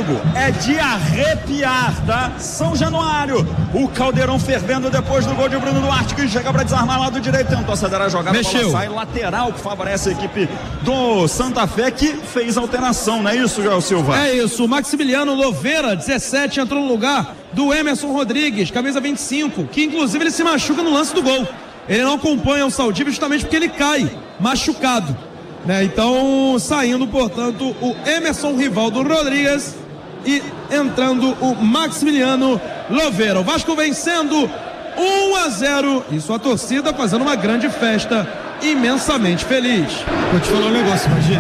amigo, é de arrepiar, tá? São Januário, o caldeirão fervendo depois do gol de Bruno Duarte, que chega para desarmar lá do direito, tentou acelerar a jogada, mexeu, sai lateral, que favorece a equipe do Santa Fé, que fez alteração, não é isso, Joel Silva? É isso, o Maximiliano Louveira, 17, entrou no lugar do Emerson Rodrigues, camisa 25, que inclusive ele se machuca no lance do gol. Ele não acompanha o Saldívia justamente porque ele cai machucado, né? Então, saindo, portanto, o Emerson Rivaldo Rodrigues e entrando o Maximiliano Louveira. O Vasco vencendo 1-0 e sua torcida fazendo uma grande festa, imensamente feliz. Vou te falar um negócio, imagina,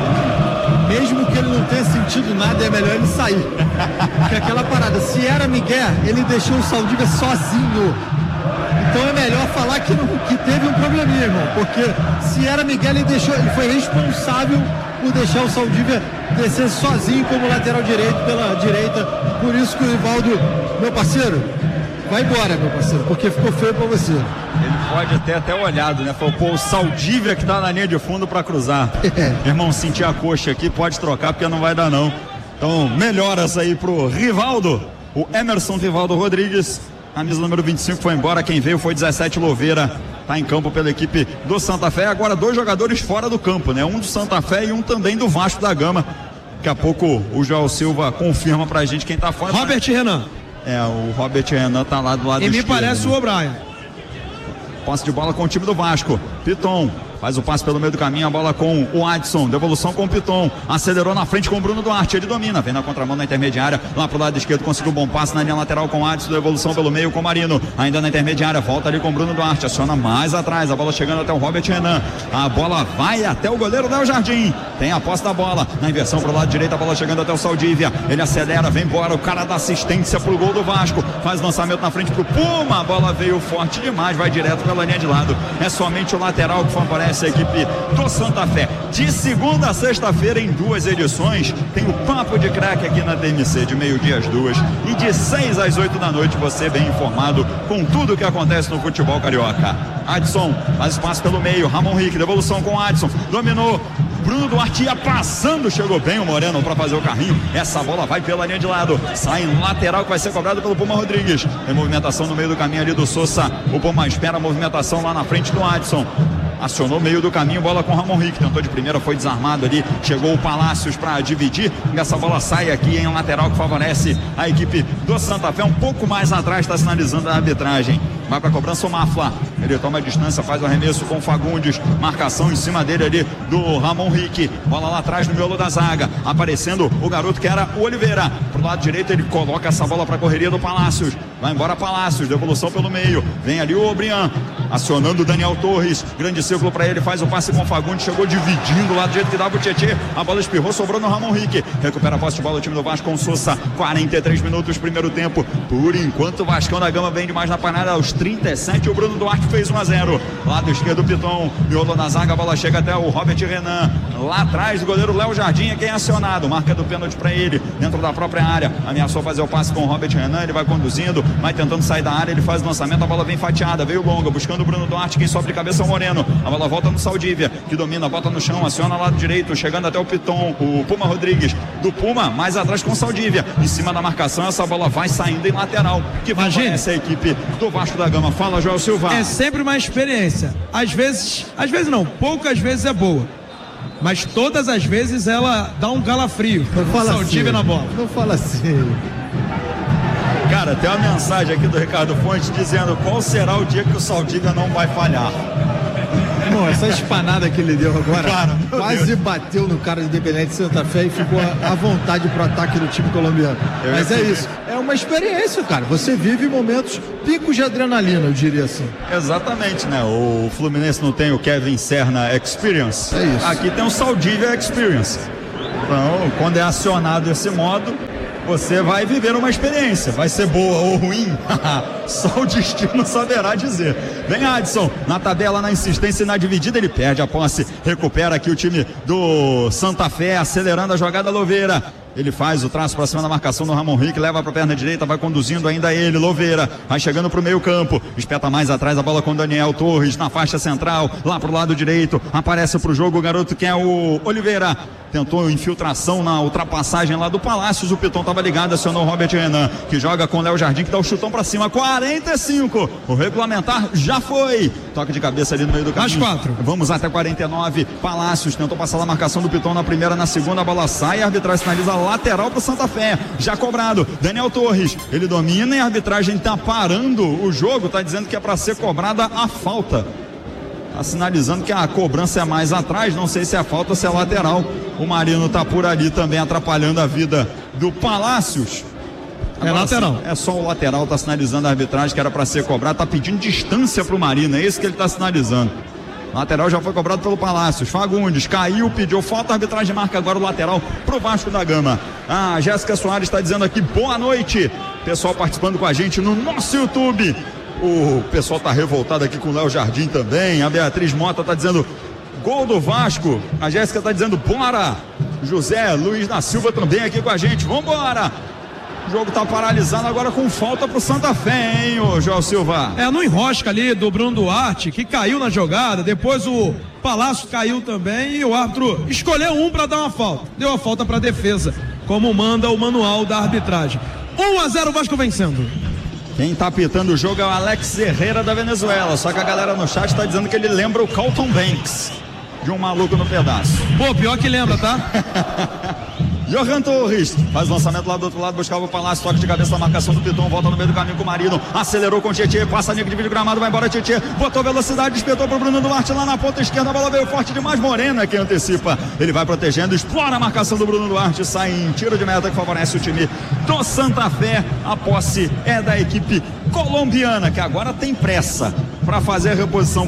mesmo que ele não tenha sentido nada, é melhor ele sair. Porque aquela parada, se era Miguel, ele deixou o Saldívia sozinho. Então é melhor falar que teve um probleminha, irmão. Porque se era Miguel, ele foi responsável por deixar o Saldívia descer sozinho como lateral direito pela direita. Por isso que o Rivaldo, meu parceiro, vai embora, meu parceiro, porque ficou feio pra você. Ele pode ter até olhado, né? Falou, pô, o Saldívia que tá na linha de fundo pra cruzar. Irmão, sentir a coxa aqui, pode trocar porque não vai dar não. Então, melhoras aí pro Rivaldo. O Emerson Rivaldo Rodrigues, camisa número 25 foi embora, quem veio foi 17 Louveira, tá em campo pela equipe do Santa Fé. Agora 2 jogadores fora do campo, né? Um do Santa Fé e um também do Vasco da Gama. Daqui a pouco o Joel Silva confirma pra gente quem tá fora. Robert Renan. O Robert Renan tá lá do lado esquerdo. E me parece, né, o O'Brien. Posse de bola com o time do Vasco. Piton faz o passe pelo meio do caminho, a bola com o Adson, devolução com o Piton, acelerou na frente com o Bruno Duarte, ele domina, vem na contramão na intermediária, lá pro lado esquerdo, conseguiu um bom passe na linha lateral com o Adson, devolução pelo meio com o Marino, ainda na intermediária, volta ali com o Bruno Duarte, aciona mais atrás, a bola chegando até o Robert Renan, a bola vai até o goleiro Léo Jardim, tem a posse da bola, na inversão pro lado direito, a bola chegando até o Saldívia, ele acelera, vem embora, o cara dá assistência pro gol do Vasco, faz lançamento na frente pro Puma, a bola veio forte demais, vai direto pela linha de lado, é somente o lateral que favorece a equipe do Santa Fé. De segunda a sexta-feira, em 2 edições, tem o Papo de Craque aqui na TMC, de meio-dia às 2 e de 6 às 8 da noite, você bem informado com tudo o que acontece no futebol carioca. Adson faz espaço pelo meio, Ramon Rick, devolução com Adson, dominou, Bruno Duarte ia passando, chegou bem o Moreno para fazer o carrinho, essa bola vai pela linha de lado, sai em lateral que vai ser cobrado pelo Puma Rodrigues, tem movimentação no meio do caminho ali do Sousa, o Puma espera a movimentação lá na frente do Adson, acionou meio do caminho, bola com o Ramon Rick, tentou de primeira, foi desarmado ali, chegou o Palácios para dividir, e essa bola sai aqui em lateral que favorece a equipe do Santa Fé, um pouco mais atrás, está sinalizando a arbitragem, vai para a cobrança o Mafla, ele toma a distância, faz o arremesso com o Fagundes, marcação em cima dele ali do Ramon Rick, bola lá atrás no miolo da zaga, aparecendo o garoto que era o Oliveira, pro lado direito ele coloca essa bola para a correria do Palácios, vai embora Palácios, devolução pelo meio, vem ali o Obrian, acionando o Daniel Torres, grande círculo para ele, faz o passe com o Fagundes, chegou dividindo lá do jeito que dava o Tietê, a bola espirrou, sobrou no Ramon Rick, recupera a posse de bola o time do Vasco com o Sousa, 43 minutos, primeiro tempo, por enquanto o Vascão da Gama vem demais na panela, aos 37 o Bruno Duarte fez 1-0, lado esquerdo o Piton, miolo na zaga, a bola chega até o Robert Renan, lá atrás o goleiro Léo Jardim é quem é acionado, marca do pênalti para ele, dentro da própria área, ameaçou fazer o passe com o Robert Renan, ele vai conduzindo, vai tentando sair da área, ele faz o lançamento, a bola vem fatiada, veio longa, buscando o Bruno Duarte, quem sobe de cabeça é o Moreno, a bola volta no Saldívia, que domina, bota no chão, aciona lado direito, chegando até o Piton, o Puma Rodrigues, do Puma, mais atrás com o Saldívia, em cima da marcação, essa bola vai saindo em lateral, que favorece a equipe do Vasco da Gama. Fala, Joel Silva. É sempre uma experiência, às vezes não, poucas vezes é boa, mas todas as vezes ela dá um calafrio, Saldívia na bola. Não fala assim. Cara, tem uma mensagem aqui do Ricardo Fonte dizendo qual será o dia que o Saldívia não vai falhar. Irmão, essa espanada que ele deu agora, cara, quase bateu no cara do Independente de Santa Fé e ficou à vontade pro ataque do time colombiano. Mas é isso, é uma experiência, cara. Você vive momentos picos de adrenalina, eu diria assim. Exatamente, né? O Fluminense não tem o Kevin Serna Experience. É isso. Aqui tem o Saldívia Experience. Então, quando é acionado esse modo, você vai viver uma experiência, vai ser boa ou ruim, só o destino saberá dizer. Vem Adson, na tabela, na insistência e na dividida, ele perde a posse, recupera aqui o time do Santa Fé, acelerando a jogada Louveira, Ele faz o traço para cima da marcação do Ramon Henrique, leva para a perna direita, vai conduzindo ainda ele, Louveira, vai chegando para o meio campo, espeta mais atrás a bola com Daniel Torres, na faixa central, lá para o lado direito, aparece para o jogo o garoto que é o Oliveira, tentou infiltração na ultrapassagem lá do Palácios, o Piton estava ligado, acionou o Robert Renan, que joga com o Léo Jardim, que dá o chutão para cima, 45, o regulamentar já foi, toque de cabeça ali no meio do caminho. Mais 4. Vamos até 49, Palácios tentou passar a marcação do Piton na primeira, na segunda, a bola sai, a arbitragem sinaliza lateral para o Santa Fé, já cobrado, Daniel Torres, ele domina e a arbitragem está parando o jogo, está dizendo que é para ser cobrada a falta, está sinalizando que a cobrança é mais atrás, não sei se é falta ou se é lateral, o Marino está por ali também atrapalhando a vida do Palácios. É lateral. É só o lateral, está sinalizando a arbitragem que era para ser cobrado, está pedindo distância para o Marino, é isso que ele está sinalizando. Lateral já foi cobrado pelo Palácios, Fagundes caiu, pediu falta, a arbitragem marca agora o lateral pro Vasco da Gama. A Jéssica Soares está dizendo aqui, boa noite, pessoal participando com a gente no nosso YouTube. O pessoal está revoltado aqui com o Léo Jardim também, a Beatriz Mota está dizendo gol do Vasco, a Jéssica está dizendo bora, José Luiz da Silva também aqui com a gente, vambora. O jogo tá paralisado agora com falta pro Santa Fé, hein, ô João Silva? No enrosca ali do Bruno Duarte, que caiu na jogada, depois o Palácio caiu também e o árbitro escolheu para dar uma falta. Deu a falta pra defesa, como manda o manual da arbitragem. 1-0 Vasco vencendo. Quem tá apitando o jogo é o Alex Herrera da Venezuela, só que a galera no chat tá dizendo que ele lembra o Carlton Banks, de um maluco no pedaço. Pô, pior que lembra, tá? Johan Torres faz lançamento lá do outro lado, buscava o Palácio, toque de cabeça na marcação do Piton, volta no meio do caminho com o Marino, acelerou com o Tietê, passa a linha de vídeo gramado, vai embora Tietê, botou velocidade, espetou pro Bruno Duarte lá na ponta esquerda, a bola veio forte demais, Morena que antecipa, ele vai protegendo, explora a marcação do Bruno Duarte, sai em tiro de meta que favorece o time do Santa Fé, a posse é da equipe colombiana, que agora tem pressa para fazer a reposição,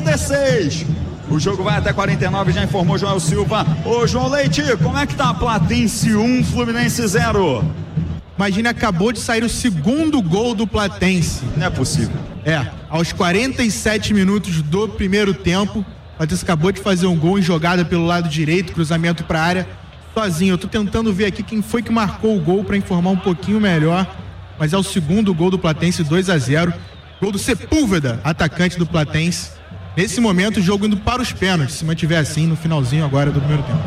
46. O jogo vai até 49, já informou Joel Silva. Ô João Leite, como é que tá a Platense 1, Fluminense 0? Imagina, acabou de sair o segundo gol do Platense. Não é possível. Aos 47 minutos do primeiro tempo, o Platense acabou de fazer um gol em jogada pelo lado direito, cruzamento pra área, sozinho. Eu tô tentando ver aqui quem foi que marcou o gol para informar um pouquinho melhor, mas é o segundo gol do Platense, 2-0. Gol do Sepúlveda, atacante do Platense. Nesse momento o jogo indo para os pênaltis, se mantiver assim no finalzinho agora do primeiro tempo.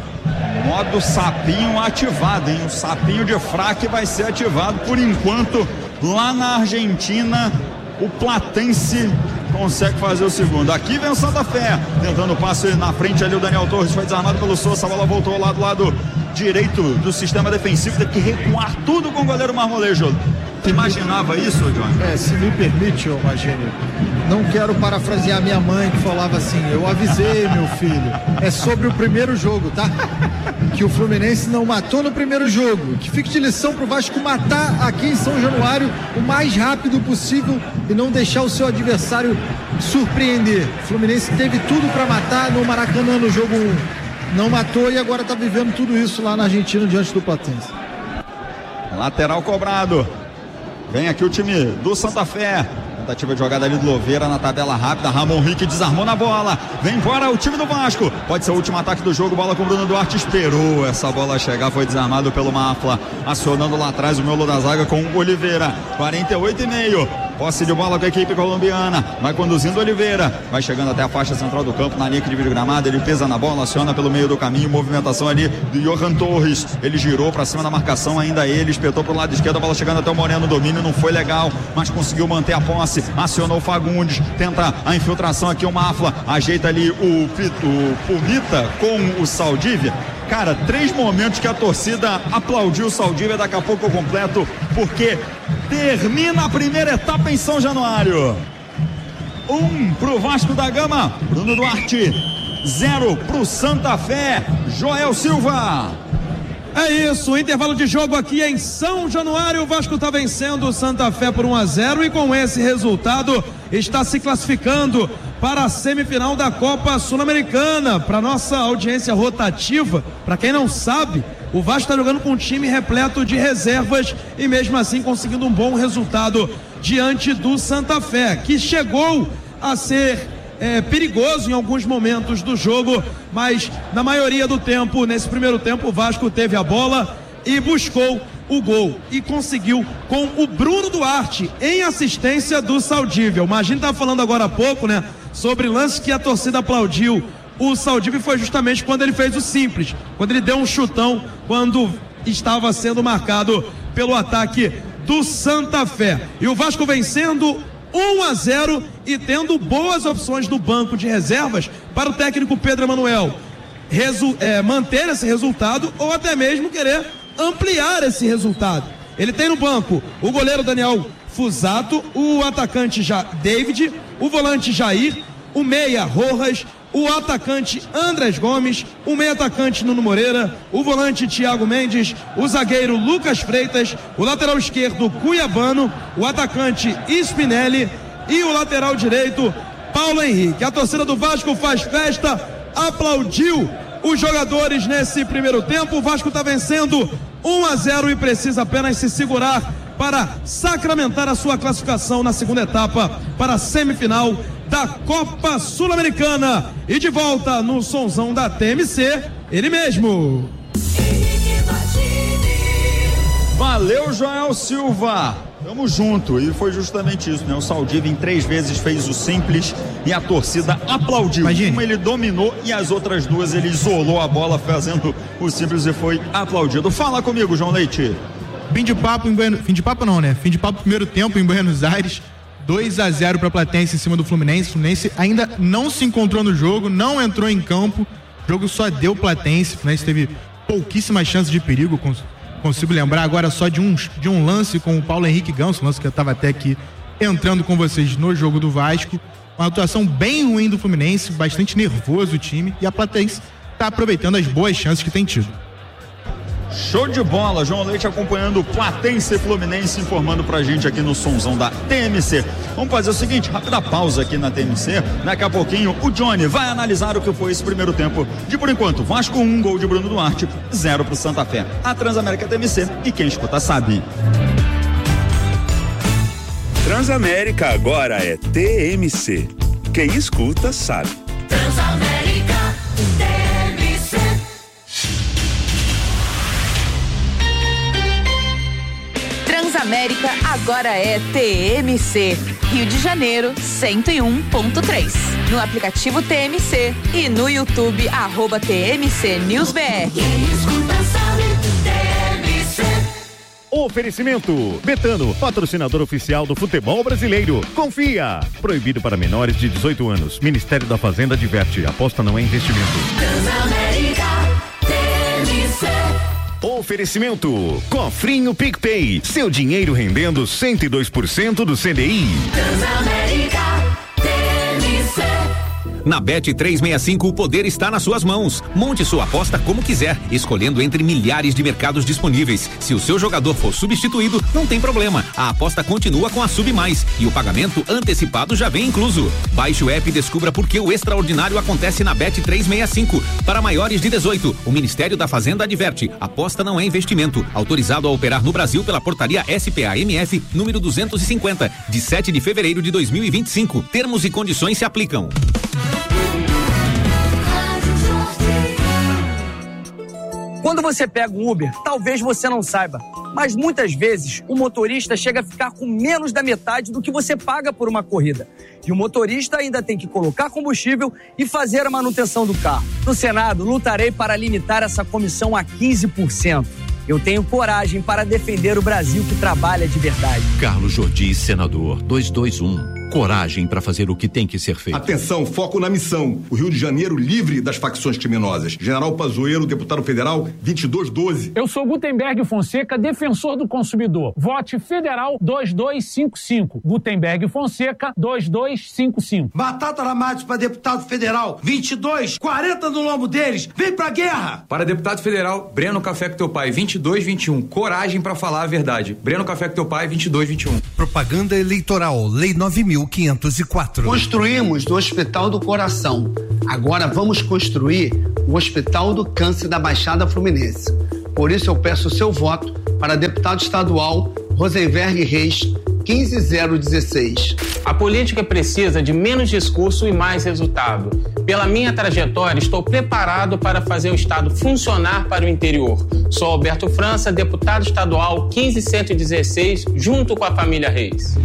Modo sapinho ativado, hein? O sapinho de fraque vai ser ativado por enquanto. Lá na Argentina, o Platense consegue fazer o segundo. Aqui vem o Santa Fé, tentando o passe na frente ali, o Daniel Torres foi desarmado pelo Sousa, a bola voltou lá do lado direito do sistema defensivo, tem que recuar tudo com o goleiro Marmolejo. Tu imaginava isso, John? Se me permite, ô Magini, não quero parafrasear minha mãe que falava assim, eu avisei, meu filho, é sobre o primeiro jogo, tá? Que o Fluminense não matou no primeiro jogo, que fique de lição pro Vasco matar aqui em São Januário o mais rápido possível e não deixar o seu adversário surpreender. O Fluminense teve tudo para matar no Maracanã no jogo 1, não matou e agora tá vivendo tudo isso lá na Argentina diante do Platense. Lateral cobrado. Vem aqui o time do Santa Fé. Tentativa de jogada ali do Louveira na tabela rápida. Ramon Henrique desarmou na bola. Vem embora o time do Vasco. Pode ser o último ataque do jogo. Bola com o Bruno Duarte. Esperou essa bola chegar. Foi desarmado pelo Mafla. Acionando lá atrás o miolo da zaga com o Oliveira. 48,5. Posse de bola com a equipe colombiana. Vai conduzindo Oliveira. Vai chegando até a faixa central do campo. Na linha de vídeo gramado. Ele pesa na bola. Aciona pelo meio do caminho. Movimentação ali do Johan Torres. Ele girou pra cima da marcação. Ainda ele. Espetou pro lado esquerdo. A bola chegando até o Moreno. Domínio não foi legal. Mas conseguiu manter a posse. Acionou o Fagundes, tenta a infiltração aqui o Mafla, ajeita ali o Pumita com o Saldívia. Cara, 3 momentos que a torcida aplaudiu o Saldívia, daqui a pouco eu completo, porque termina a primeira etapa em São Januário. 1 pro Vasco da Gama, Bruno Duarte, 0 pro Santa Fé, Joel Silva. É isso, intervalo de jogo aqui em São Januário, o Vasco está vencendo o Santa Fé por 1-0 e com esse resultado está se classificando para a semifinal da Copa Sul-Americana. Para nossa audiência rotativa, para quem não sabe, o Vasco está jogando com um time repleto de reservas e mesmo assim conseguindo um bom resultado diante do Santa Fé, que chegou a ser perigoso em alguns momentos do jogo, mas na maioria do tempo, nesse primeiro tempo, o Vasco teve a bola e buscou o gol e conseguiu com o Bruno Duarte em assistência do Saldívia. O Magino estava falando agora há pouco, né, sobre lances que a torcida aplaudiu o Saldívia, foi justamente quando ele fez o simples, quando ele deu um chutão quando estava sendo marcado pelo ataque do Santa Fé. E o Vasco vencendo 1-0 e tendo boas opções no banco de reservas para o técnico Pedro Emanuel manter esse resultado ou até mesmo querer ampliar esse resultado. Ele tem no banco o goleiro Daniel Fusato, o atacante David, o volante Jair, o meia Rojas, o atacante Andrés Gomes, o meia atacante Nuno Moreira, o volante Thiago Mendes, o zagueiro Lucas Freitas, o lateral esquerdo Cuiabano, o atacante Spinelli e o lateral direito Paulo Henrique. A torcida do Vasco faz festa, aplaudiu os jogadores nesse primeiro tempo. O Vasco está vencendo 1-0 e precisa apenas se segurar para sacramentar a sua classificação na segunda etapa para a semifinal da Copa Sul-Americana. E de volta no sonzão da TMC, ele mesmo. Valeu, Joel Silva. Tamo junto. E foi justamente isso, né? O Saldívia em 3 vezes fez o simples e a torcida aplaudiu. Imagine. Uma ele dominou e as outras 2 ele isolou a bola fazendo o simples e foi aplaudido. Fala comigo, João Leite. Fim de papo primeiro tempo em Buenos Aires. 2-0 para a Platense em cima do Fluminense. O Fluminense ainda não se encontrou no jogo, não entrou em campo. O jogo só deu Platense. O Fluminense teve pouquíssimas chances de perigo. Consigo lembrar agora só de um lance com o Paulo Henrique Ganso, lance que eu estava até aqui entrando com vocês no jogo do Vasco. Uma atuação bem ruim do Fluminense, bastante nervoso o time, e a Platense está aproveitando as boas chances que tem tido. Show de bola, João Leite acompanhando o Platense Fluminense, informando pra gente aqui no sonzão da TMC. Vamos fazer o seguinte, rápida pausa aqui na TMC, daqui a pouquinho o Johnny vai analisar o que foi esse primeiro tempo. De por enquanto, Vasco 1, gol de Bruno Duarte, 0 pro Santa Fé. A Transamérica TMC e quem escuta sabe. Transamérica agora é TMC. Quem escuta sabe. Transamérica TMC. Transamérica agora é TMC. Rio de Janeiro 101.3. No aplicativo TMC e no YouTube @TMC News BR. Quem escuta sabe, TMC. Oferecimento Betano, patrocinador oficial do futebol brasileiro. Confia. Proibido para menores de 18 anos. Ministério da Fazenda adverte. Aposta não é investimento. Transamérica TMC. Oferecimento Cofrinho PicPay. Seu dinheiro rendendo 102% do CDI. Transamérica TMC. Na Bet365 o poder está nas suas mãos. Monte sua aposta como quiser, escolhendo entre milhares de mercados disponíveis. Se o seu jogador for substituído, não tem problema. A aposta continua com a Sub Mais e o pagamento antecipado já vem incluso. Baixe o app e descubra por que o extraordinário acontece na Bet365. Para maiores de 18, o Ministério da Fazenda adverte: aposta não é investimento. Autorizado a operar no Brasil pela portaria SPA-MF número 250, de 7 de fevereiro de 2025. Termos e condições se aplicam. Quando você pega um Uber, talvez você não saiba, mas muitas vezes o motorista chega a ficar com menos da metade do que você paga por uma corrida. E o motorista ainda tem que colocar combustível e fazer a manutenção do carro. No Senado, lutarei para limitar essa comissão a 15%. Eu tenho coragem para defender o Brasil que trabalha de verdade. Carlos Jordi, senador, 221. Coragem para fazer o que tem que ser feito. Atenção, foco na missão. O Rio de Janeiro livre das facções criminosas. General Pazuello, deputado federal, 2212. Eu sou Gutenberg Fonseca, defensor do consumidor. Vote Federal 2255. Gutenberg Fonseca 2255. Batata Ramades para deputado federal, 2240 no lombo deles. Vem pra guerra! Para deputado federal, Breno Café com teu pai, 2221. Coragem para falar a verdade. Breno Café com teu pai, 2221. Propaganda eleitoral, Lei 9.504. Construímos o Hospital do Coração. Agora vamos construir o Hospital do Câncer da Baixada Fluminense. Por isso eu peço o seu voto para deputado estadual Rosenberg Reis, 15016. A política precisa de menos discurso e mais resultado. Pela minha trajetória, estou preparado para fazer o Estado funcionar para o interior. Sou Alberto França, deputado estadual 15116, junto com a família Reis.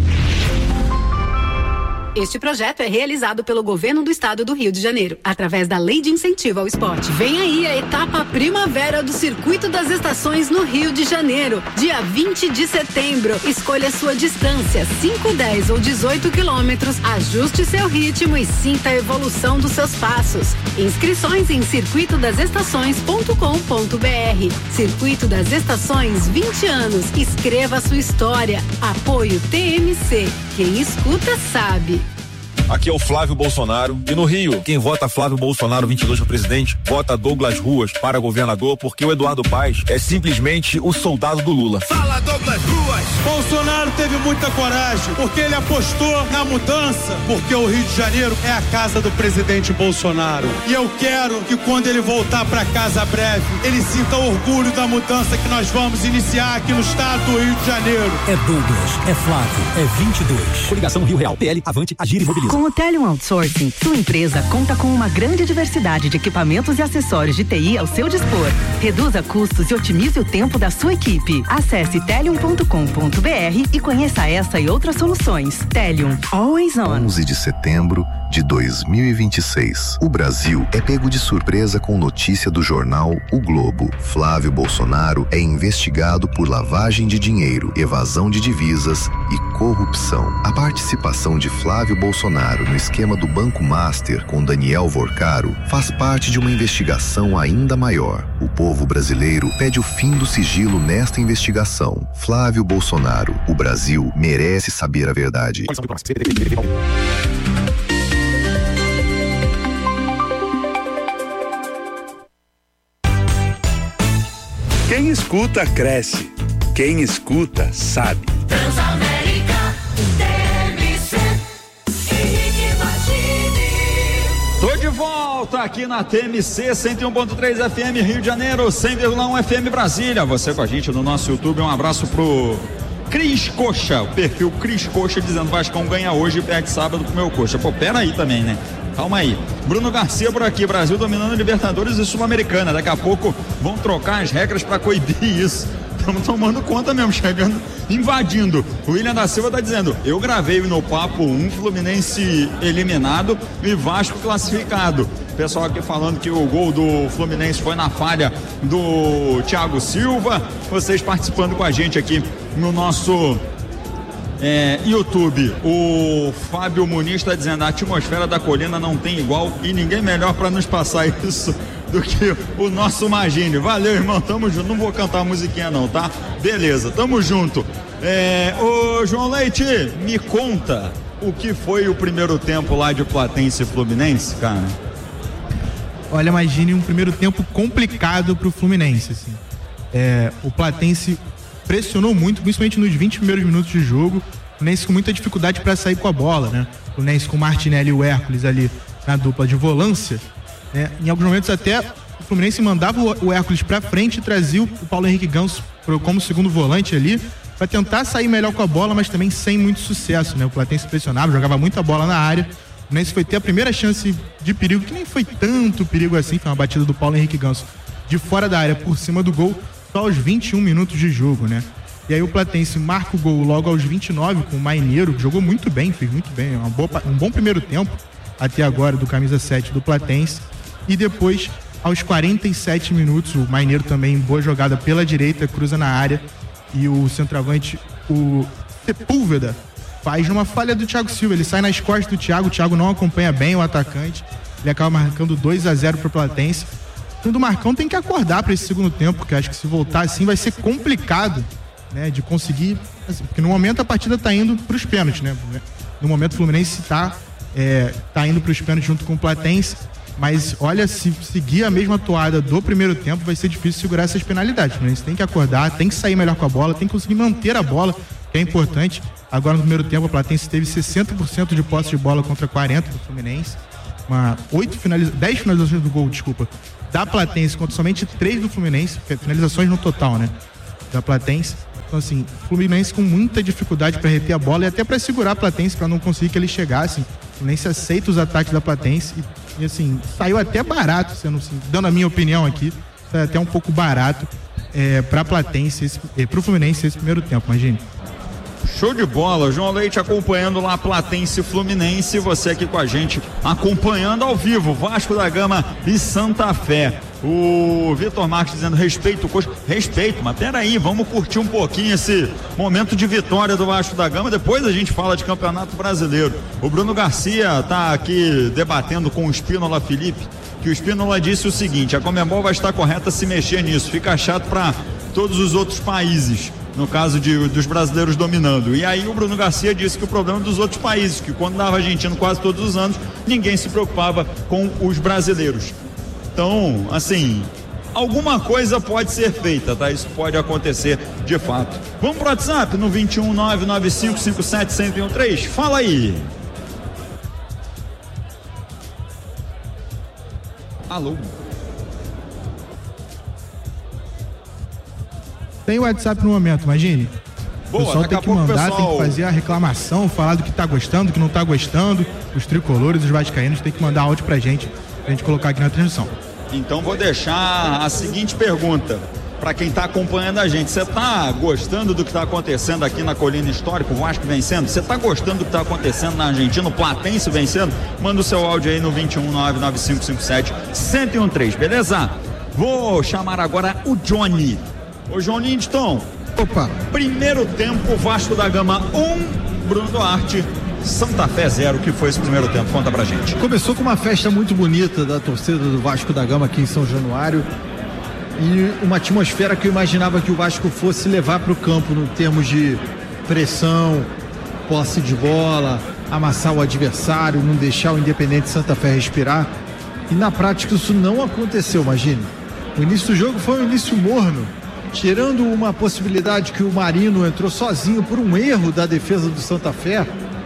Este projeto é realizado pelo Governo do Estado do Rio de Janeiro, através da Lei de Incentivo ao Esporte. Vem aí a etapa primavera do Circuito das Estações no Rio de Janeiro, dia 20 de setembro. Escolha sua distância, 5, 10 ou 18 quilômetros, ajuste seu ritmo e sinta a evolução dos seus passos. Inscrições em circuitodasestações.com.br. Circuito das Estações, 20 anos. Escreva sua história. Apoio TMC. Quem escuta sabe. Aqui é o Flávio Bolsonaro e no Rio, quem vota Flávio Bolsonaro 22 para presidente, vota Douglas Ruas para governador, porque o Eduardo Paes é simplesmente o soldado do Lula. Fala, Douglas Ruas! Bolsonaro teve muita coragem, porque ele apostou na mudança, porque o Rio de Janeiro é a casa do presidente Bolsonaro. E eu quero que quando ele voltar para casa breve, ele sinta orgulho da mudança que nós vamos iniciar aqui no estado do Rio de Janeiro. É Douglas, é Flávio, é 22. Coligação Rio Real, PL, Avante, Agir e Mobiliza. Com o Telium Outsourcing, sua empresa conta com uma grande diversidade de equipamentos e acessórios de TI ao seu dispor. Reduza custos e otimize o tempo da sua equipe. Acesse telium.com.br e conheça essa e outras soluções. Telium, always on. 11 de setembro de 2026. O Brasil é pego de surpresa com notícia do jornal O Globo. Flávio Bolsonaro é investigado por lavagem de dinheiro, evasão de divisas e corrupção. A participação de Flávio Bolsonaro no esquema do Banco Master com Daniel Vorcaro faz parte de uma investigação ainda maior. O povo brasileiro pede o fim do sigilo nesta investigação. Flávio Bolsonaro, o Brasil merece saber a verdade. Quem escuta, cresce. Quem escuta, sabe. Transamérica, TMC, Henrique Martini. Tô de volta aqui na TMC 101.3 FM Rio de Janeiro, 100,1 FM Brasília. Você com a gente no nosso YouTube. Um abraço pro Cris Coxa, o perfil Cris Coxa, dizendo: Vascão ganha hoje e perde sábado pro meu Coxa. Pô, pera aí também, né? Calma aí. Bruno Garcia por aqui, Brasil dominando Libertadores e Sul-Americana. Daqui a pouco vão trocar as regras para coibir isso. Estamos tomando conta mesmo, chegando, invadindo. O William da Silva tá dizendo: eu gravei no Papo 1, Fluminense eliminado e Vasco classificado. Pessoal aqui falando que o gol do Fluminense foi na falha do Thiago Silva. Vocês participando com a gente aqui no nosso YouTube. O Fábio Muniz está dizendo: a atmosfera da colina não tem igual e ninguém melhor para nos passar isso do que o nosso Magini. Valeu, irmão, tamo junto. Não vou cantar a musiquinha não, tá? Beleza, tamo junto. Ô João Leite, me conta o que foi o primeiro tempo lá de Platense e Fluminense, cara. Olha, Magini, um primeiro tempo complicado pro Fluminense, assim. O Platense pressionou muito, principalmente nos 20 primeiros minutos de jogo. O Fluminense com muita dificuldade para sair com a bola, né? O Fluminense com o Martinelli e o Hércules ali na dupla de volância, né? Em alguns momentos até o Fluminense mandava o Hércules para frente e trazia o Paulo Henrique Ganso como segundo volante ali para tentar sair melhor com a bola, mas também sem muito sucesso, né? O Platense pressionava, jogava muita bola na área. O Fluminense foi ter a primeira chance de perigo, que nem foi tanto perigo assim, foi uma batida do Paulo Henrique Ganso de fora da área por cima do gol, só aos 21 minutos de jogo, né? E aí o Platense marca o gol logo aos 29 com o Maineiro, que jogou muito bem, fez muito bem, um bom primeiro tempo até agora do camisa 7 do Platense. E depois, aos 47 minutos, o Maineiro também, boa jogada pela direita, cruza na área e o centroavante, o Sepúlveda, faz numa falha do Thiago Silva. Ele sai nas costas do Thiago, o Thiago não acompanha bem o atacante, ele acaba marcando 2-0 pro Platense. O Marcão tem que acordar para esse segundo tempo, porque acho que se voltar assim vai ser complicado, né, de conseguir, assim, porque no momento a partida tá indo pros pênaltis, né? No momento o Fluminense tá indo pros pênaltis junto com o Platense, mas olha, se seguir a mesma toada do primeiro tempo vai ser difícil segurar essas penalidades. O Fluminense tem que acordar, tem que sair melhor com a bola, tem que conseguir manter a bola, que é importante. Agora no primeiro tempo a Platense teve 60% de posse de bola contra 40% do Fluminense, 10 finalizações do gol, da Platense contra somente 3 do Fluminense, finalizações no total, né, da Platense. Então, assim, o Fluminense com muita dificuldade para reter a bola e até para segurar a Platense, para não conseguir que eles chegassem. O Fluminense aceita os ataques da Platense e assim, saiu até barato, sendo assim, dando a minha opinião aqui, saiu até um pouco barato para a Platense, para o Fluminense esse primeiro tempo, imagine. Show de bola, João Leite acompanhando lá Platense Fluminense, você aqui com a gente acompanhando ao vivo Vasco da Gama e Santa Fé. O Vitor Marques dizendo respeito o Coxa, respeito, mas peraí, vamos curtir um pouquinho esse momento de vitória do Vasco da Gama, depois a gente fala de Campeonato Brasileiro. O Bruno Garcia tá aqui debatendo com o Spínola Felipe, que o Spínola disse o seguinte: a Conmebol vai estar correta se mexer nisso, fica chato para todos os outros países, no caso dos brasileiros dominando. E aí o Bruno Garcia disse que o problema dos outros países, que quando dava argentino quase todos os anos, ninguém se preocupava com os brasileiros. Então, assim, alguma coisa pode ser feita, tá? Isso pode acontecer de fato. Vamos pro WhatsApp no 21995571013. Fala aí. Alô? Tem o WhatsApp no momento, imagine. Boa, o pessoal tem que mandar, tem que fazer a reclamação, falar do que tá gostando, do que não tá gostando. Os tricolores, os vascaínos, tem que mandar áudio pra gente colocar aqui na transmissão. Então vou deixar a seguinte pergunta para quem está acompanhando a gente: você está gostando do que está acontecendo aqui na Colina Histórica, o Vasco vencendo? Você está gostando do que está acontecendo na Argentina, o Platense vencendo? Manda o seu áudio aí no 21995571013, beleza? Vou chamar agora o Johnny. Ô João Lindton. Opa. Primeiro tempo, Vasco da Gama 1, Bruno Duarte, Santa Fé 0, que foi esse primeiro tempo? Conta pra gente. Começou com uma festa muito bonita da torcida do Vasco da Gama aqui em São Januário e uma atmosfera que eu imaginava que o Vasco fosse levar para o campo no termos de pressão, posse de bola, amassar o adversário, não deixar o Independente Santa Fé respirar, e na prática isso não aconteceu, imagine. O início do jogo foi um início morno, tirando uma possibilidade que o Marino entrou sozinho por um erro da defesa do Santa Fé.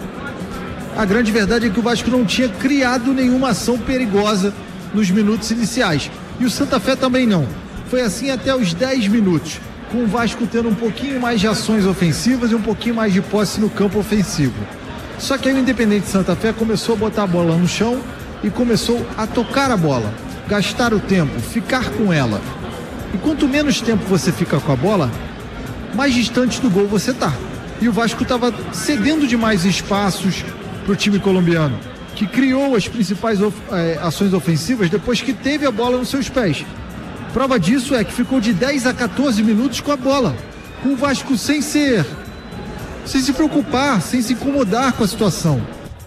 A grande verdade é que o Vasco não tinha criado nenhuma ação perigosa nos minutos iniciais. E o Santa Fé também não. Foi assim até os 10 minutos, com o Vasco tendo um pouquinho mais de ações ofensivas e um pouquinho mais de posse no campo ofensivo. Só que aí o Independente Santa Fé começou a botar a bola no chão e começou a tocar a bola, gastar o tempo, ficar com ela. E quanto menos tempo você fica com a bola, mais distante do gol você tá. E o Vasco estava cedendo demais espaços para o time colombiano, que criou as principais ações ofensivas depois que teve a bola nos seus pés. Prova disso é que ficou de 10 a 14 minutos com a bola, com o Vasco sem se preocupar, sem se incomodar com a situação.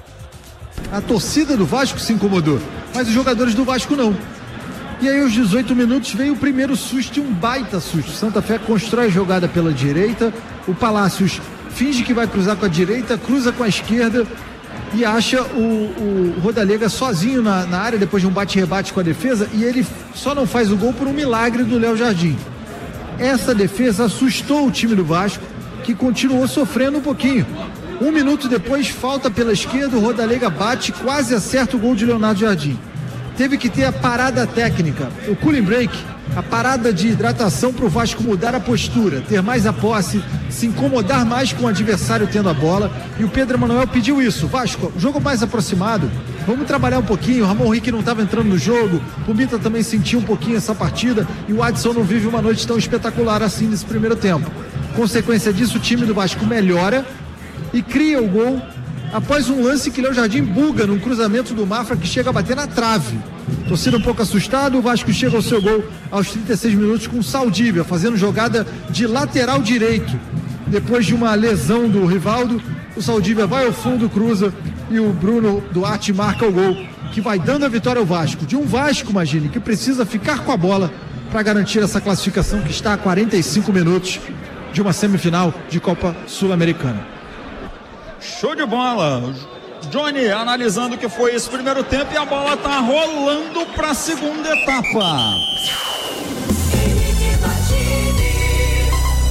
A torcida do Vasco se incomodou, mas os jogadores do Vasco não. E aí aos 18 minutos veio o primeiro susto, e um baita susto. Santa Fé constrói a jogada pela direita, o Palácios finge que vai cruzar com a direita, cruza com a esquerda e acha o Rodalega sozinho na área depois de um bate-rebate com a defesa, e ele só não faz o gol por um milagre do Léo Jardim. Essa defesa assustou o time do Vasco, que continuou sofrendo um pouquinho. 1 minuto depois, falta pela esquerda, o Rodalega bate, quase acerta o gol de Leonardo Jardim. Teve que ter a parada técnica, o cooling break, a parada de hidratação para o Vasco mudar a postura, ter mais a posse, se incomodar mais com o adversário tendo a bola. E o Pedro Emanuel pediu isso: Vasco, jogo mais aproximado, vamos trabalhar um pouquinho. O Ramon Henrique não estava entrando no jogo, o Mita também sentiu um pouquinho essa partida, e o Adson não vive uma noite tão espetacular assim nesse primeiro tempo. Consequência disso, o time do Vasco melhora e cria o gol após um lance que Léo Jardim buga num cruzamento do Mafra que chega a bater na trave. Torcida um pouco assustada, o Vasco chega ao seu gol aos 36 minutos com o Saldívia fazendo jogada de lateral direito. Depois de uma lesão do Rivaldo, o Saldívia vai ao fundo, cruza, e o Bruno Duarte marca o gol, que vai dando a vitória ao Vasco. De um Vasco, imagine, que precisa ficar com a bola para garantir essa classificação que está a 45 minutos de uma semifinal de Copa Sul-Americana. Show de bola. Johnny analisando o que foi esse primeiro tempo, e a bola tá rolando para a segunda etapa.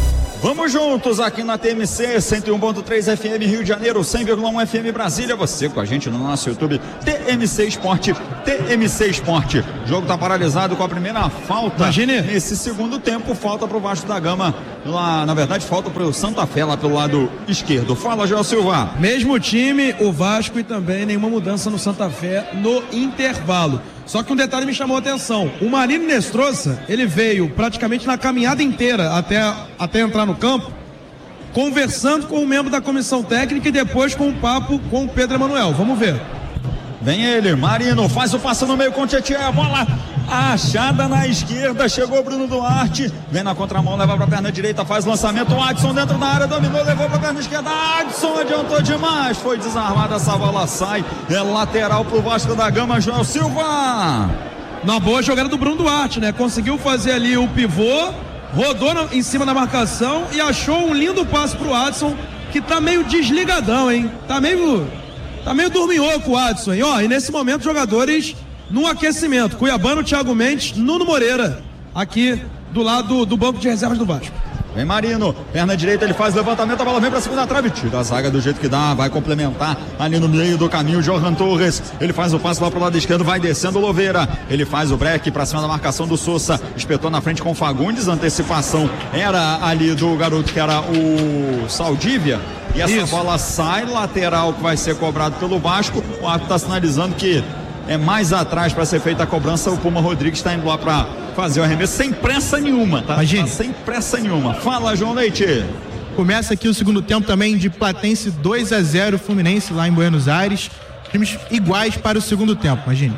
Vamos juntos aqui na TMC 101.3 FM Rio de Janeiro, 100,1 FM Brasília. Você com a gente no nosso YouTube TMC Esporte. TMC Esporte. O jogo tá paralisado com a primeira falta. Imagine. Nesse segundo tempo, falta pro Vasco da Gama. Lá, na verdade, falta pro Santa Fé lá pelo lado esquerdo. Fala, Joel Silva. Mesmo time, o Vasco, e também nenhuma mudança no Santa Fé no intervalo. Só que um detalhe me chamou a atenção. O Marino Nestrosa, ele veio praticamente na caminhada inteira até entrar no campo, conversando com um membro da comissão técnica e depois com um papo com o Pedro Emanuel. Vamos ver. Vem ele, Marino, faz o passe no meio com o Tietê, a bola achada na esquerda, chegou o Bruno Duarte, vem na contramão, leva pra perna direita, faz lançamento, o Adson dentro da área, dominou, levou pra perna esquerda, Adson adiantou demais, foi desarmada, essa bola sai, é lateral pro Vasco da Gama, Joel Silva. Na boa jogada do Bruno Duarte, né? Conseguiu fazer ali o pivô, rodou em cima da marcação e achou um lindo passe pro Adson, que tá meio desligadão, hein? Tá meio dorminhoco o Adson, hein? Ó, e nesse momento jogadores no aquecimento, Cuiabano, Thiago Mendes, Nuno Moreira, aqui do lado do banco de reservas do Vasco. Vem Marino, perna direita, ele faz levantamento, a bola vem pra segunda trave, tira a zaga do jeito que dá, vai complementar ali no meio do caminho, Johan Torres, ele faz o passe lá pro lado esquerdo, vai descendo o Louveira, ele faz o break pra cima da marcação do Sousa, espetou na frente com o Fagundes, antecipação era ali do garoto que era o Saldívia, e essa bola sai, lateral que vai ser cobrado pelo Vasco, o árbitro tá sinalizando que é mais atrás para ser feita a cobrança, o Puma Rodrigues está indo lá para fazer o arremesso sem pressa nenhuma, tá? Tá sem pressa nenhuma. Fala, João Leite. Começa aqui o segundo tempo também de Platense 2-0 Fluminense lá em Buenos Aires. Times iguais para o segundo tempo, imagine.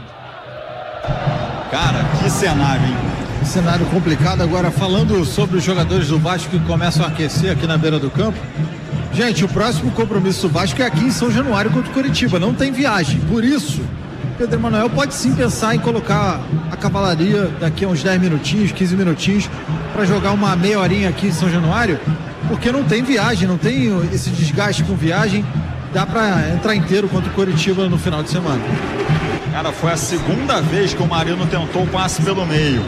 Cara, que cenário, hein? Cenário complicado. Agora, falando sobre os jogadores do Vasco que começam a aquecer aqui na beira do campo. Gente, o próximo compromisso do Vasco é aqui em São Januário contra o Coritiba. Não tem viagem. Por isso, Pedro Emanuel pode sim pensar em colocar a cavalaria daqui a uns 10 minutinhos, 15 minutinhos, para jogar uma meia horinha aqui em São Januário, porque não tem viagem, não tem esse desgaste com viagem. Dá para entrar inteiro contra o Coritiba no final de semana. Cara, foi a segunda vez que o Marino tentou o passe pelo meio.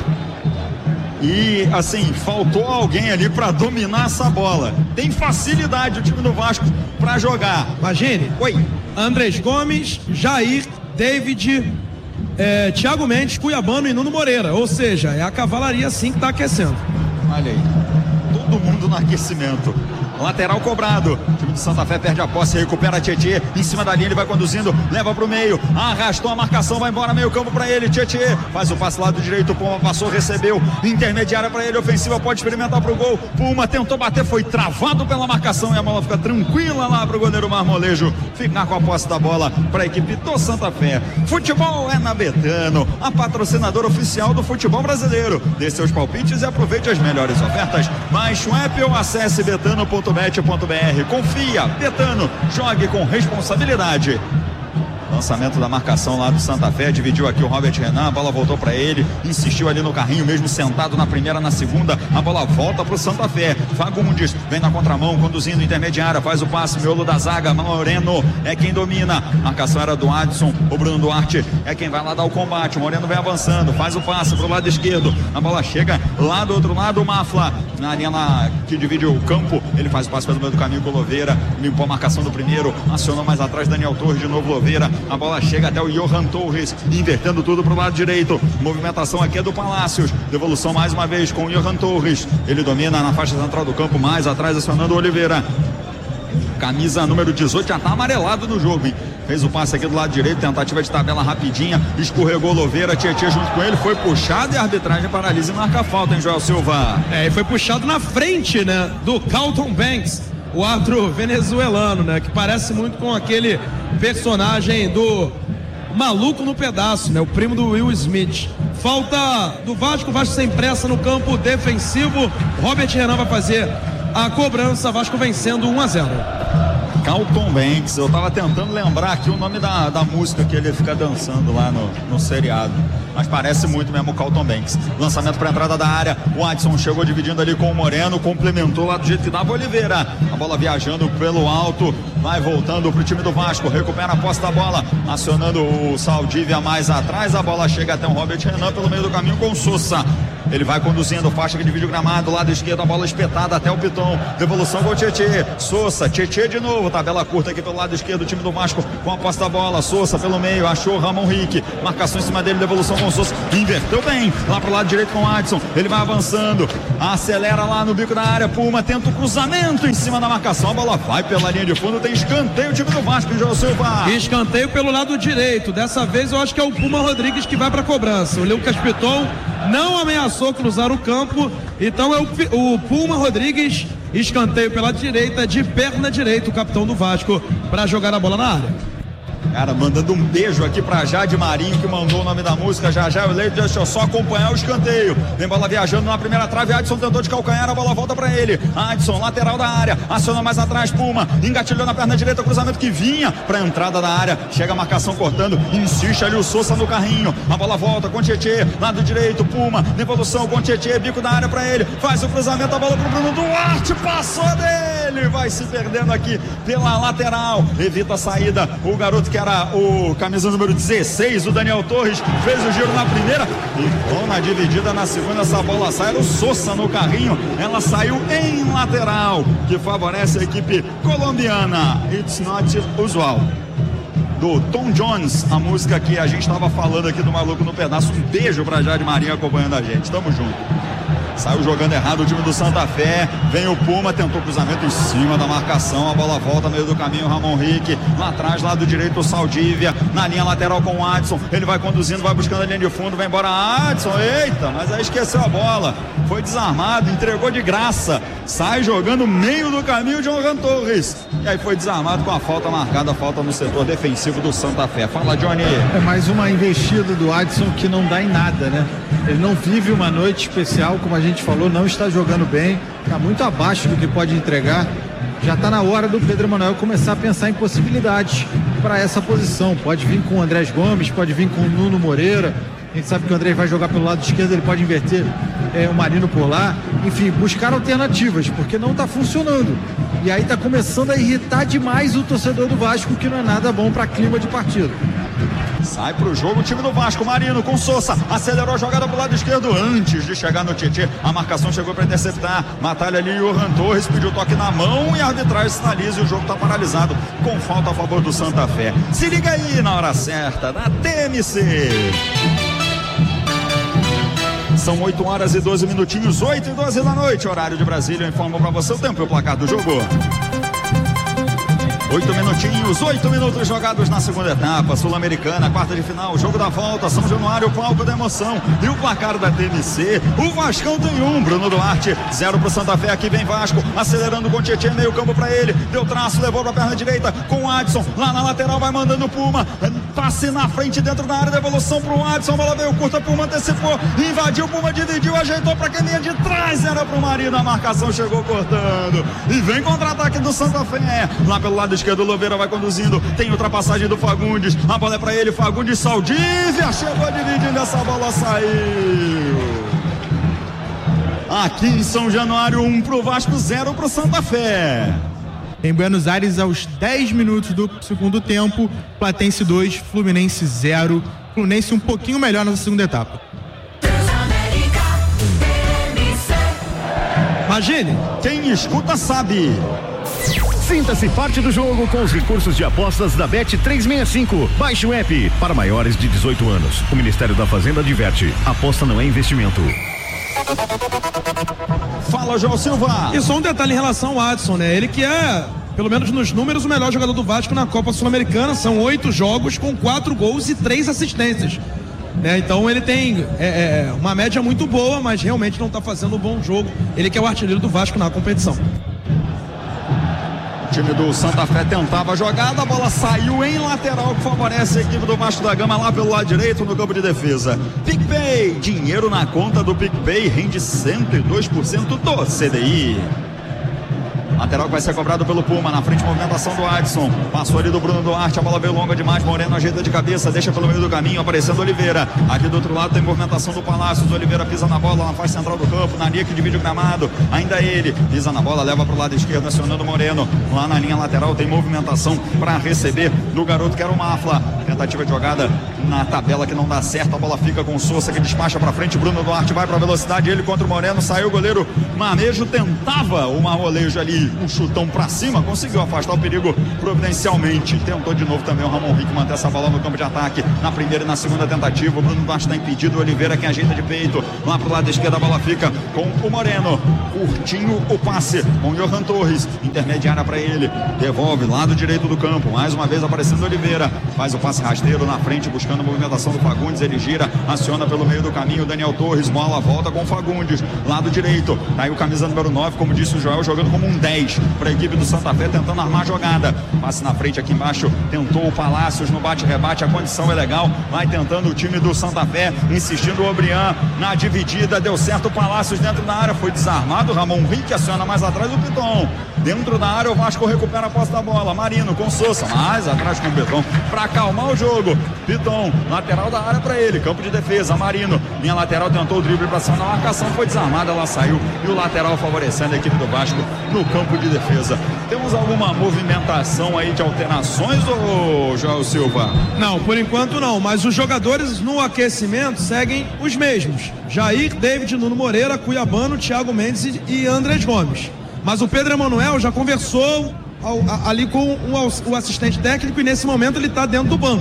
E, assim, faltou alguém ali para dominar essa bola. Tem facilidade o time do Vasco para jogar. Imagine. Oi. Andrés Gomes, Jair, David, Thiago Mendes, Cuiabano e Nuno Moreira. Ou seja, é a cavalaria sim que tá aquecendo. Olha aí. Todo mundo no aquecimento. Lateral cobrado. O time de Santa Fé perde a posse, recupera Tietê. Em cima da linha ele vai conduzindo, leva pro meio. Arrastou a marcação, vai embora, meio campo pra ele. Tietê faz o passe lado direito. Puma passou, recebeu. Intermediária pra ele, ofensiva, pode experimentar pro gol. Puma tentou bater, foi travado pela marcação e a bola fica tranquila lá pro goleiro Marmolejo ficar com a posse da bola pra equipe do Santa Fé. Futebol é na Betano, a patrocinadora oficial do futebol brasileiro. Dê seus palpites e aproveite as melhores ofertas. Baixe o app ou acesse betano.bet.br. Confia, Betano, jogue com responsabilidade. Lançamento da marcação lá do Santa Fé, dividiu aqui o Robert Renan, a bola voltou para ele, insistiu ali no carrinho mesmo, sentado na primeira, na segunda, a bola volta pro Santa Fé. Fagundes vem na contramão, conduzindo intermediária, faz o passe, miolo da zaga, Moreno é quem domina, marcação era do Adson, o Bruno Duarte é quem vai lá dar o combate, o Moreno vem avançando, faz o passe pro lado esquerdo, a bola chega lá do outro lado, o Mafla, na linha que divide o campo, ele faz o passe pelo meio do caminho com o Louveira, limpou a marcação do primeiro, acionou mais atrás Daniel Torres, de novo Louveira, a bola chega até o Johan Torres, invertendo tudo pro lado direito. Movimentação aqui é do Palácios. Devolução mais uma vez com o Johan Torres. Ele domina na faixa central do campo, mais atrás acionando o Oliveira. Camisa número 18 já tá amarelado no jogo, hein? Fez o passe aqui do lado direito, tentativa de tabela rapidinha, escorregou Louveira, Tietê junto com ele, foi puxado e a arbitragem paralisa e marca falta, hein, Joel Silva? E foi puxado na frente, né, do Carlton Banks, o árbitro venezuelano, né, que parece muito com aquele personagem do Maluco no Pedaço, né, o primo do Will Smith. Falta do Vasco, Vasco sem pressa no campo defensivo, Robert Renan vai fazer a cobrança, Vasco vencendo 1-0. Carlton Banks, eu tava tentando lembrar aqui o nome da música que ele fica dançando lá no seriado, mas parece muito mesmo o Carlton Banks. Lançamento para entrada da área, o Adson chegou dividindo ali com o Moreno, complementou lá do jeito que dava Oliveira, a bola viajando pelo alto, vai voltando pro time do Vasco, recupera a posse da bola, acionando o Saldívia mais atrás, a bola chega até o Robert Renan pelo meio do caminho com o Sousa. Ele vai conduzindo, faixa que divide o gramado, lado esquerdo, a bola espetada até o Piton. Devolução com o Tietê. Sousa, Tietê de novo. Tabela curta aqui pelo lado esquerdo, o time do Vasco com a posse da bola. Sousa pelo meio, achou o Ramon Rick. Marcação em cima dele, devolução com o Sousa. Inverteu bem, lá pro lado direito com o Adson. Ele vai avançando, acelera lá no bico da área. Puma tenta o cruzamento em cima da marcação. A bola vai pela linha de fundo, tem escanteio o time do Vasco, João Silva. Escanteio pelo lado direito. Dessa vez eu acho que é o Puma Rodrigues que vai pra cobrança. O Lucas Piton não ameaçou cruzar o campo, então é o Puma Rodrigues, escanteio pela direita, de perna direita, o capitão do Vasco, para jogar a bola na área. Cara, mandando um beijo aqui pra Jade Marinho, que mandou o nome da música. Já eu leio, deixa eu só acompanhar o escanteio. Tem bola viajando na primeira trave, Adson tentou de calcanhar, a bola volta pra ele. Adson, lateral da área, aciona mais atrás, Puma, engatilhou na perna direita, cruzamento que vinha pra entrada da área, chega a marcação cortando, insiste ali o Sousa no carrinho, a bola volta com o Tietê, lado direito, Puma, devolução com o Tietê, bico da área pra ele, faz o cruzamento, a bola pro Bruno Duarte, passou dele, vai se perdendo aqui pela lateral, evita a saída, o garoto que era o camisa número 16, o Daniel Torres, fez o giro na primeira e com na dividida na segunda, essa bola sai, era o Sousa no carrinho, ela saiu em lateral, que favorece a equipe colombiana. It's not usual, do Tom Jones, a música que a gente estava falando aqui do Maluco no Pedaço. Um beijo pra Jade Marinho acompanhando a gente, tamo junto. Saiu jogando errado o time do Santa Fé. Vem o Puma, tentou cruzamento em cima da marcação. A bola volta no meio do caminho, o Ramon Rick. Lá atrás, lado direito, o Saldívia. Na linha lateral com o Adson. Ele vai conduzindo, vai buscando a linha de fundo. Vai embora Adson. Eita, mas aí esqueceu a bola. Foi desarmado, entregou de graça. Sai jogando meio do caminho, Jonathan Torres. E aí foi desarmado com a falta marcada. Falta no setor defensivo do Santa Fé. Fala, Johnny. É mais uma investida do Adson que não dá em nada, né? Ele não vive uma noite especial, como a gente falou, não está jogando bem, está muito abaixo do que pode entregar. Já está na hora do Pedro Emanuel começar a pensar em possibilidades para essa posição. Pode vir com o Andrés Gomes, pode vir com o Nuno Moreira. A gente sabe que o Andrés vai jogar pelo lado esquerdo, ele pode inverter o Marino por lá. Enfim, buscar alternativas, porque não está funcionando. E aí está começando a irritar demais o torcedor do Vasco, que não é nada bom para clima de partida. Sai pro jogo o time do Vasco, Marino com Sousa, acelerou a jogada pro lado esquerdo antes de chegar no Tietê, a marcação chegou para interceptar, batalha ali, o Johan Torres pediu toque na mão e a arbitragem sinaliza e o jogo tá paralisado com falta a favor do Santa Fé. Se liga aí na hora certa, na TMC. São 8 horas e 12 minutinhos, 8 e 12 da noite, horário de Brasília. Eu informo para você o tempo e o placar do jogo. 8 minutinhos, 8 minutos jogados na segunda etapa, Sul-Americana, quarta de final, jogo da volta, São Januário, palco da emoção, e o placar da TMC, o Vascão tem 1, Bruno Duarte, 0 pro Santa Fé, aqui vem Vasco, acelerando com o Tietê, meio campo pra ele, deu traço, levou pra perna direita, com o Adson, lá na lateral vai mandando o Puma, passe na frente dentro da área, devolução pro Adson, bola veio curta, Puma antecipou, invadiu, Puma dividiu, ajeitou pra quem vinha de trás, era pro Marino, a marcação chegou cortando, e vem contra-ataque do Santa Fé, lá pelo lado esquerdo, o Louveira vai conduzindo, tem ultrapassagem do Fagundes, a bola é pra ele, Fagundes, Saldívia, chegou dividindo, essa bola saiu. Aqui em São Januário, 1 pro Vasco, 0 pro Santa Fé. Em Buenos Aires, aos 10 minutos do segundo tempo, Platense 2, Fluminense 0. Fluminense um pouquinho melhor na segunda etapa. Imagine, quem escuta sabe. Sinta-se parte do jogo com os recursos de apostas da Bet365. Baixe o app. Para maiores de 18 anos. O Ministério da Fazenda adverte: aposta não é investimento. Fala, João Silva. E só um detalhe em relação ao Adson, né? Ele que é, pelo menos nos números, o melhor jogador do Vasco na Copa Sul-Americana. São 8 jogos com 4 gols e 3 assistências. Então ele tem uma média muito boa, mas realmente não está fazendo um bom jogo. Ele que é o artilheiro do Vasco na competição. O time do Santa Fé tentava a jogada, a bola saiu em lateral, que favorece a equipe do Vasco da Gama lá pelo lado direito no campo de defesa. PicPay, dinheiro na conta do PicPay, rende 102% do CDI. Lateral que vai ser cobrado pelo Puma. Na frente, movimentação do Adson. Passou ali do Bruno Duarte. A bola veio longa demais. Moreno ajeita de cabeça. Deixa pelo meio do caminho. Aparecendo Oliveira. Aqui do outro lado tem movimentação do Palácios. Oliveira pisa na bola na faixa central do campo. Nania que divide o gramado. Ainda ele. Pisa na bola. Leva pro lado esquerdo. Acionando Moreno. Lá na linha lateral tem movimentação para receber do garoto que era o Mafla. Tentativa de jogada na tabela que não dá certo. A bola fica com o Sousa que despacha para frente. Bruno Duarte vai para velocidade. Ele contra o Moreno. Saiu o goleiro Marmejo. Tentava o Marmolejo ali. Um chutão para cima. Conseguiu afastar o perigo providencialmente. Tentou de novo também o Ramon Rick manter essa bola no campo de ataque. Na primeira e na segunda tentativa. O Bruno Duarte está impedido. O Oliveira quem ajeita de peito. Lá pro lado esquerdo a bola fica com o Moreno. Curtinho o passe com o Johan Torres. Intermediária para ele. Devolve lado direito do campo. Mais uma vez aparecendo Oliveira. Faz o passe rasteiro na frente, buscando a movimentação do Fagundes. Ele gira, aciona pelo meio do caminho. Daniel Torres, bola, volta com o Fagundes. Lado direito. Tá aí o camisa número 9, como disse o Joel, jogando como um 10 para a equipe do Santa Fé, tentando armar a jogada. Passe na frente aqui embaixo. Tentou o Palácios no bate-rebate. A condição é legal. Vai tentando o time do Santa Fé, insistindo o Obrian na dividida. Deu certo o Palácios dentro da área. Foi desarmado. Ramon Rick aciona mais atrás o Piton. Dentro da área, o Vasco recupera a posse da bola. Marino com Sousa, mais atrás com o Piton para acalmar o jogo. Piton, lateral da área para ele, campo de defesa. Marino, linha lateral, tentou o drible para cima na marcação, foi desarmada, ela saiu e o lateral favorecendo a equipe do Vasco no campo de defesa. Temos alguma movimentação aí de alterações, ô Joel Silva? Não, por enquanto não, mas os jogadores no aquecimento seguem os mesmos: Jair, David, Nuno Moreira, Cuiabano, Thiago Mendes e Andrés Gomes. Mas o Pedro Emanuel já conversou ali com o assistente técnico e nesse momento ele está dentro do banco.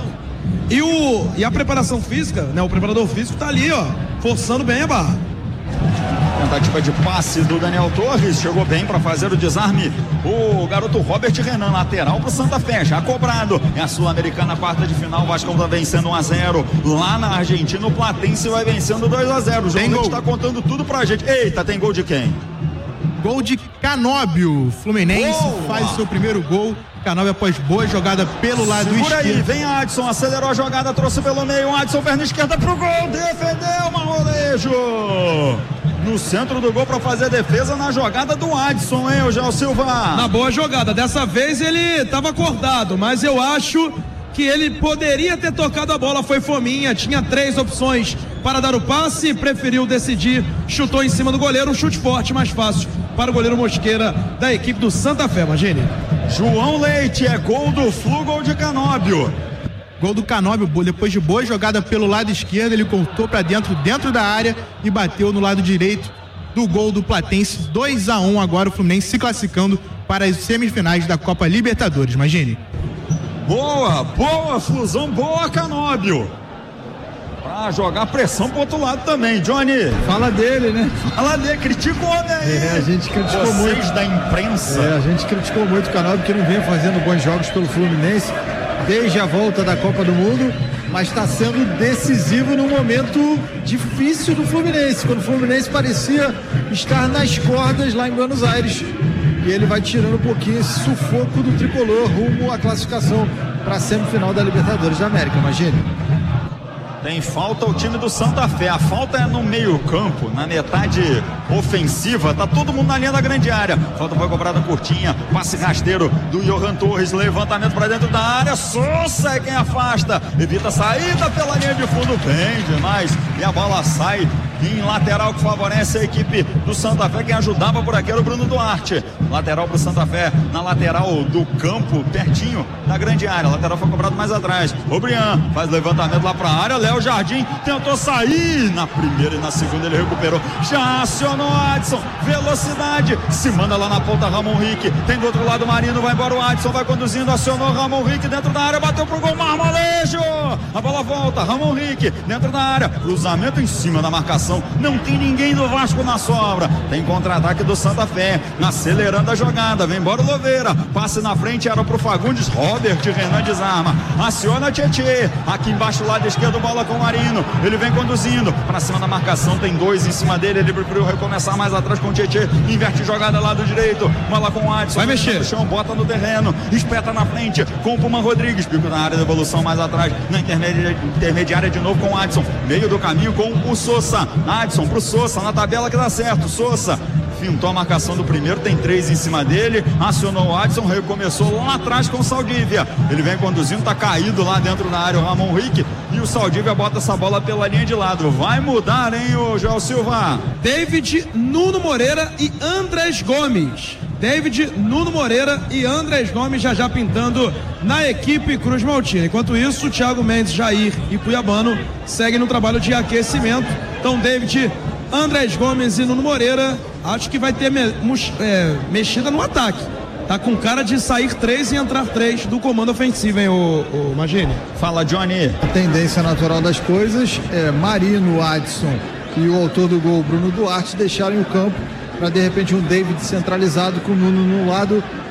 E a preparação física, né? O preparador físico está ali, ó, forçando bem a barra. Tentativa de passe do Daniel Torres, chegou bem para fazer o desarme o garoto Robert Renan, lateral pro Santa Fé, já cobrado. É a Sul-Americana, quarta de final. O Vasco tá vencendo 1-0 lá na Argentina. O Platense vai vencendo 2-0. O João está contando tudo pra gente. Eita, tem gol de quem? Gol de Canóbio. Fluminense faz o seu primeiro gol. Canóbio após boa jogada pelo lado esquerdo. Aí, vem Adson, acelerou a jogada, trouxe pelo meio. Adson, perna esquerda pro gol, defendeu, Marmolejo. No centro do gol para fazer a defesa na jogada do Adson, hein, o João Silva? Na boa jogada, dessa vez ele estava acordado, mas eu acho que ele poderia ter tocado a bola, foi fominha, tinha 3 opções para dar o passe, preferiu decidir, chutou em cima do goleiro, um chute forte, mais fácil para o goleiro Mosqueira da equipe do Santa Fé, imagine. João Leite, é gol do Flu, gol de Canóbio. Gol do Canóbio, depois de boa jogada pelo lado esquerdo, ele cortou para dentro da área e bateu no lado direito do gol do Platense. 2-1 agora, o Fluminense se classificando para as semifinais da Copa Libertadores, imagine. Boa Flusão, boa Canóbio. Pra jogar pressão pro outro lado também, Johnny. Fala dele, né? Fala dele, critica o homem aí. A gente criticou muito. Vocês da imprensa. A gente criticou muito o Canóbio, que não vem fazendo bons jogos pelo Fluminense desde a volta da Copa do Mundo, mas está sendo decisivo num momento difícil do Fluminense, quando o Fluminense parecia estar nas cordas lá em Buenos Aires. E ele vai tirando um pouquinho esse sufoco do tricolor rumo à classificação para a semifinal da Libertadores da América, imagine. Tem falta o time do Santa Fé. A falta é no meio campo, na metade ofensiva. Tá todo mundo na linha da grande área. Falta foi cobrada curtinha. Passe rasteiro do Johan Torres. Levantamento para dentro da área. Sousa é quem afasta. Evita a saída pela linha de fundo. Bem demais. E a bola sai em lateral, que favorece a equipe do Santa Fé. Quem ajudava por aqui era o Bruno Duarte. Lateral pro Santa Fé, na lateral do campo, pertinho da grande área. Lateral foi cobrado mais atrás. O Brian faz levantamento lá pra área. Léo Jardim tentou sair. Na primeira e na segunda ele recuperou. Já acionou Adson. Velocidade. Se manda lá na ponta Ramon Rick. Tem do outro lado o Marino. Vai embora o Adson. Vai conduzindo. Acionou Ramon Rick dentro da área. Bateu pro gol. Marmolejo. A bola volta. Ramon Rick dentro da área. Cruzamento em cima da marcação. Não tem ninguém do Vasco na sobra. Tem contra-ataque do Santa Fé, acelerando a jogada. Vem embora o Loveira. Passe na frente era pro Fagundes. Robert Renan desarma. Aciona Tietê. Aqui embaixo, lado esquerdo, bola com o Marino. Ele vem conduzindo para cima da marcação. Tem 2 em cima dele. Ele preferiu recomeçar mais atrás com o Tietê. Inverte jogada lado direito. Bola com o Adson. Vai mexer. No chão, bota no terreno. Espeta na frente com o Puma Rodrigues. Pico na área de evolução mais atrás. Na intermediária de novo com o Adson. Meio do caminho com o Sousa. Adson pro Sousa, na tabela que dá certo. Sousa fintou a marcação do primeiro, tem 3 em cima dele, acionou o Adson, recomeçou lá atrás com o Saldívia. Ele vem conduzindo, tá caído lá dentro da área o Ramon Rick, e o Saldívia bota essa bola pela linha de lado. Vai mudar, hein, o Joel Silva? David, Nuno Moreira e Andrés Gomes. David, Nuno Moreira e Andrés Gomes já pintando na equipe Cruz Maltina. Enquanto isso, Thiago Mendes, Jair e Cuiabano seguem no trabalho de aquecimento. Então, David, Andrés Gomes e Nuno Moreira, acho que vai ter mexida no ataque. Tá com cara de sair 3 e entrar 3 do comando ofensivo, hein, o Magini? Fala, Johnny. A tendência natural das coisas é Marino, Adson e o autor do gol, Bruno Duarte, deixarem o campo para de repente um David centralizado com o Nuno no lado